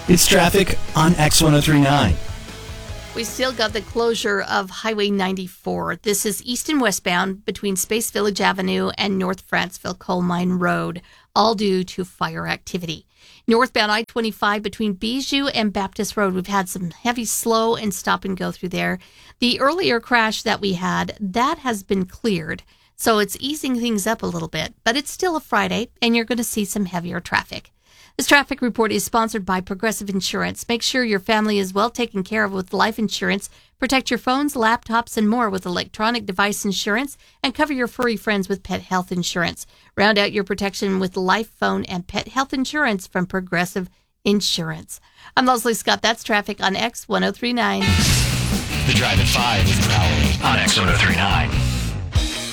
It's traffic on X1039. We still got the closure of Highway 94. This is east and westbound between Space Village Avenue and North Franceville Coal Mine Road, all due to fire activity. Northbound I-25 between Bijou and Baptist Road, we've had some heavy slow and stop and go through there. The earlier crash that we had, that has been cleared, so it's easing things up a little bit, but it's still a Friday, and you're going to see some heavier traffic. This traffic report is sponsored by Progressive Insurance. Make sure your family is well taken care of with life insurance. Protect your phones, laptops, and more with electronic device insurance, and cover your furry friends with pet health insurance. Round out your protection with life, phone, and pet health insurance from Progressive Insurance. I'm Leslie Scott. That's traffic on X1039. The Drive at 5 with Crowley on X1039.